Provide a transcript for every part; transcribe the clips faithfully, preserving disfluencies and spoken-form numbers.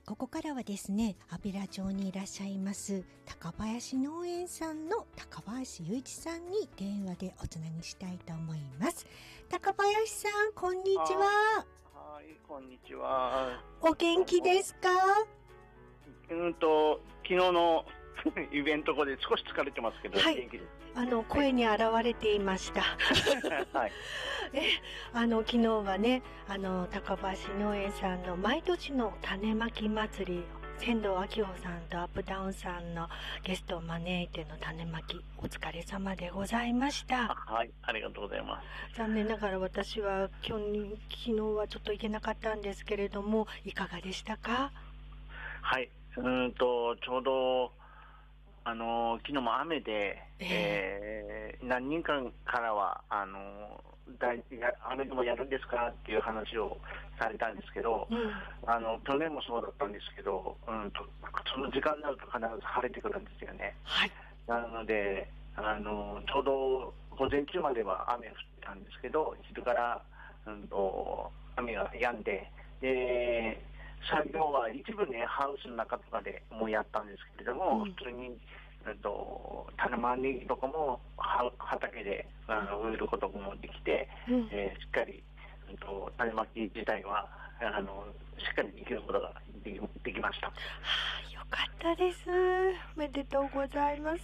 ここからはですね、安平町にいらっしゃいます高林農園さんの高林雄一さんに電話でおつなぎしたいと思います。高林さん、こんにちは。 はい、こんにちは。 お元気ですか？ うんと昨日のイベント後で少し疲れてますけど、 はい、 元気です。 あの声に現れていました。 はい。 え、あの昨日はね、あの高林農園さんの毎年の種まき祭り、仙道明穂さんとアップダウンさんのゲストを招いての種まき、お疲れ様でございました。 はい、ありがとうございます。 残念ながら私は今日昨日はちょっと行けなかったんですけれども、いかがでしたか？ はい、うんとちょうどあの昨日も雨で、えーえー、何人かからはあの大雨でもやるんですかっていう話をされたんですけど、うん、あの去年もそうだったんですけど、うんと、その時間になると必ず晴れてくるんですよね。 はい、 なのであのちょうど午前中までは雨降ってたんですけど、昼から、うんと、雨が止んで、で作業は一部ね、ハウスの中とかでもうやったんですけれども、うん、普通に、えっと、種まきとかも畑であの植えることもできて、うん、えー、しっかり、えっと、種まき自体はあのしっかりできることができ、できました。はあ、よかったです。おめでとうございます。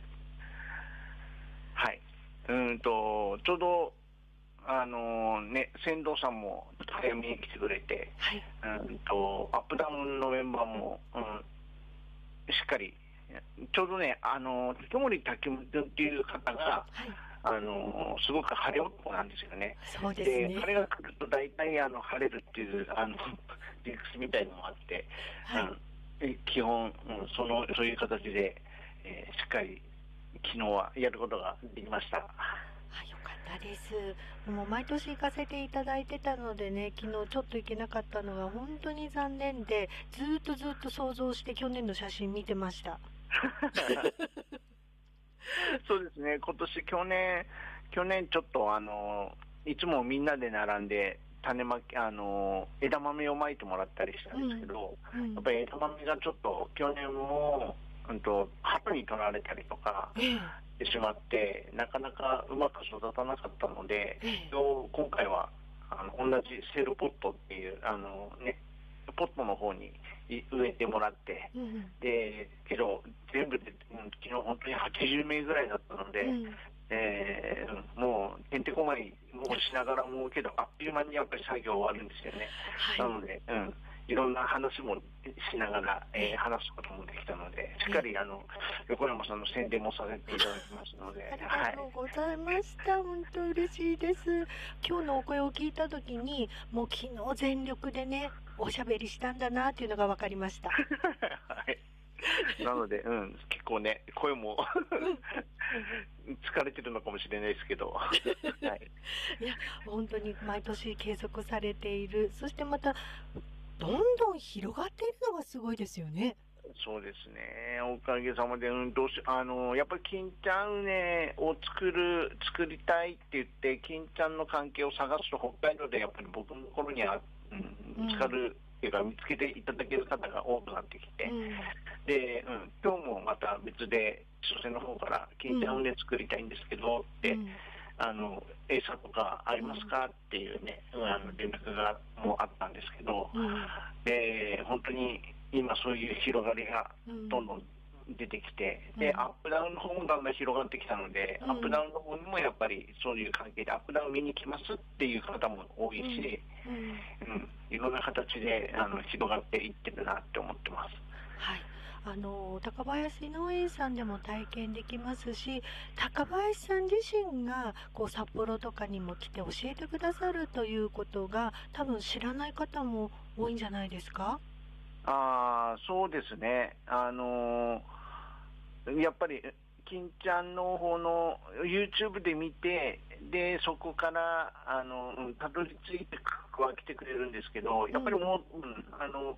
はい、うんとちょうどあのね、船頭さんも早めに来てくれて、はい、うんとアップダウンのメンバーも、うん、しっかり、ちょうどね、あの竹森滝君っていう方が、はい、あのすごく晴れ男なんですよね。 そうですね。 で、彼が来ると大体あの晴れるっていうあの理屈みたいのもあって、はい、うん、基本、うん、そのそういう形で、えー、しっかり昨日はやることができました。 あ、よかったです。もう毎年行かせていただいてたのでね、昨日ちょっと行けなかったのが本当に残念で、ずっとずっと想像して去年の写真見てました。 そうですね、今年去年去年ちょっとあのいつもみんなで並んで種まきあの枝豆をまいてもらったりしたんですけど、うんうん、やっぱり枝豆がちょっと去年も、うん、と鳩に取られたりとかしてしまって、なかなかうまく育たなかったので、今回はあの同じセルポットっていうあの、ね、ポットの方に植えてもらって、うん、でけど全部で、うん、昨日本当にはちじゅうめいぐらいだったので、うん、えー、もうてんてこまいもしながらもけどあっという間にやっぱり作業終わるんですよね。はい、なので、うん、いろんな話もしながら、えー、話すこともできたので、しっかりあの横山さんの宣伝もさせていただきますので、 ありがとうございました。はい、本当嬉しいです。今日のお声を聞いたときに、もう昨日全力でねおしゃべりしたんだなっていうのが分かりました。はい、なので、うん、結構ね声も疲れてるのかもしれないですけど、はい、 いや本当に毎年継続されている。そしてまたどんどん広がっているのがすごいですよね。 そうですね、おかげさまで、うん、どうしあのやっぱり金ちゃん畝を作る作りたいって言って金ちゃんの関係を探すと北海道でやっぱり僕のところには、うん、見つかる、うん、っていうか見つけていただける方が多くなってきて、うん、で、うん、今日もまた別で初戦の方から金ちゃん畝作りたいんですけどって、うん、あの餌とかありますかっていうね、うん、あの連絡がもうあったんですけど、うん、で本当に今そういう広がりがどんどん出てきて、うん、でアップダウンの方もだんだん広がってきたので、うん、アップダウンの方にもやっぱりそういう関係でアップダウン見に来ますっていう方も多いし、うんうん、いろんな形であの広がっていってるなって思ってます。 はい、あの高林農園さんでも体験できますし、高林さん自身がこう札幌とかにも来て教えてくださるということが多分知らない方も多いんじゃないですか？ あ、そうですね、あのー、やっぱり金ちゃんの方の YouTube で見て、でそこからあのたどり着いては来てくれるんですけど、やっぱりもう、うん、あの